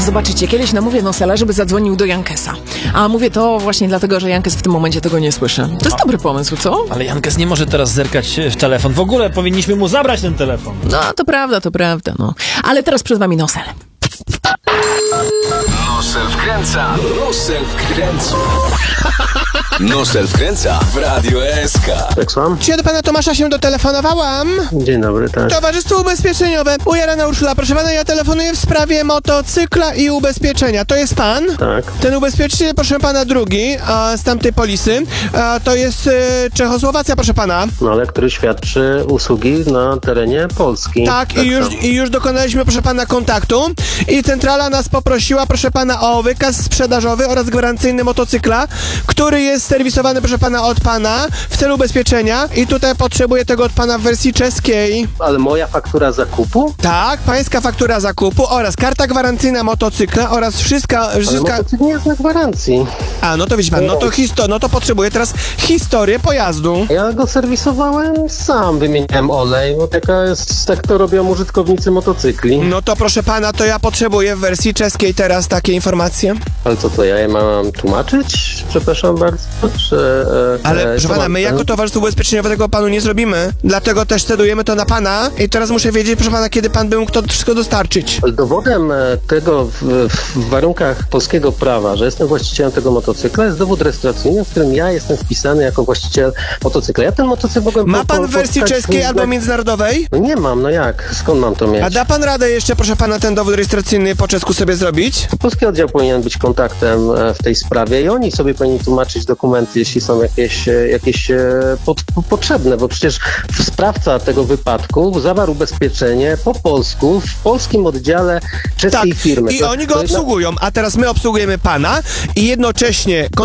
Zobaczycie, kiedyś namówię Nosela, żeby zadzwonił do Jankesa. A mówię to właśnie dlatego, że Jankes w tym momencie tego nie słyszy. To jest dobry pomysł, co? Ale Jankes nie może teraz zerkać w telefon. W ogóle powinniśmy mu zabrać ten telefon. No, to prawda, no. Ale teraz przed wami Nosel. Nosel wkręca. Nosel wkręca w Radio SK. Tak, słucham? Czy ja do pana Tomasza się dotelefonowałam? Dzień dobry, tak. Towarzystwo Ubezpieczeniowe. Ujarana Urszula, proszę pana, ja telefonuję w sprawie motocykla i ubezpieczenia. To jest pan? Tak. Ten ubezpieczyciel, proszę pana, drugi, z tamtej polisy, to jest Czechosłowacja, proszę pana. No ale który świadczy usługi na terenie Polski. Tak, i już dokonaliśmy, proszę pana, kontaktu i centrala nas poprosiła, proszę pana, o wykaz sprzedażowy oraz gwarancyjny motocykla, który jest serwisowany, proszę pana, od pana w celu ubezpieczenia i tutaj potrzebuję tego od pana w wersji czeskiej. Ale moja faktura zakupu? Tak, pańska faktura zakupu oraz karta gwarancyjna motocykla oraz wszystka... Ale motocykl nie jest na gwarancji. A, no to widzi pan, no to potrzebuję teraz historię pojazdu. Ja go serwisowałem sam, wymieniałem olej, bo tak to robią użytkownicy motocykli. No to proszę pana, to ja potrzebuję w wersji czeskiej teraz takie informacje. Ale co to, ja je mam tłumaczyć? Przepraszam bardzo, czy... Ale proszę pana, my jako towarzystwo ubezpieczeniowe tego panu nie zrobimy. Dlatego też cedujemy to na pana i teraz muszę wiedzieć, proszę pana, kiedy pan by mógł to wszystko dostarczyć. Dowodem tego w warunkach polskiego prawa, że jestem właścicielem tego motocykla, jest dowód rejestracyjny, w którym ja jestem wpisany jako właściciel motocykla. Ja ten motocykl mogłem... Ma pan w wersji czeskiej albo międzynarodowej? No nie mam, no jak? Skąd mam to mieć? A da pan radę jeszcze, proszę pana, ten dowód rejestracyjny po czesku sobie zrobić? Polski oddział powinien być kontaktem w tej sprawie i oni sobie powinni tłumaczyć dokumenty, jeśli są jakieś potrzebne, bo przecież sprawca tego wypadku zawarł ubezpieczenie po polsku w polskim oddziale czeskiej firmy. I oni go obsługują, a teraz my obsługujemy pana i jednocześnie